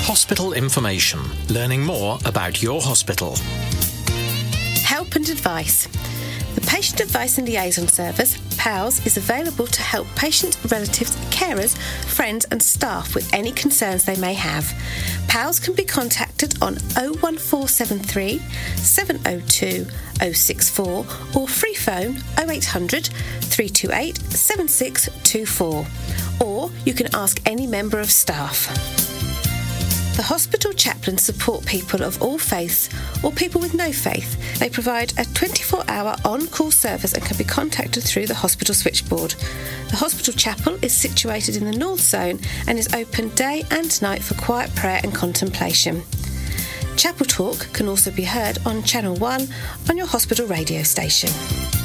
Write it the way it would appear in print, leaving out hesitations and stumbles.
Hospital information, learning more about your hospital. Help and advice. The Patient Advice and Liaison Service, PALS, is available to help patients, relatives, carers, friends and staff with any concerns they may have. PALS can be contacted on 01473 702 064 or free phone 0800 328 7624. Or you can ask any member of staff. The hospital chaplains support people of all faiths or people with no faith. They provide a 24-hour on-call service and can be contacted through the hospital switchboard. The hospital chapel is situated in the North Zone and is open day and night for quiet prayer and contemplation. Chapel Talk can also be heard on Channel 1 on your hospital radio station.